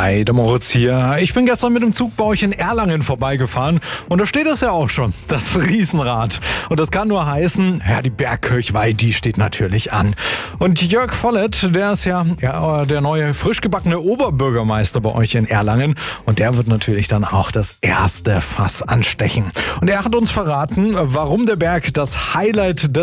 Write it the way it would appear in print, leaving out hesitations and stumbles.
Hi, der Moritz hier. Ich bin gestern mit dem Zug bei euch in Erlangen vorbeigefahren und da steht es ja auch schon, das Riesenrad. Und das kann nur heißen, ja, die Bergkirchweih, die steht natürlich an. Und Jörg Vollert, der ist ja der neue, frisch gebackene Oberbürgermeister bei euch in Erlangen und der wird natürlich dann auch das erste Fass anstechen. Und er hat uns verraten, warum der Berg das Highlight des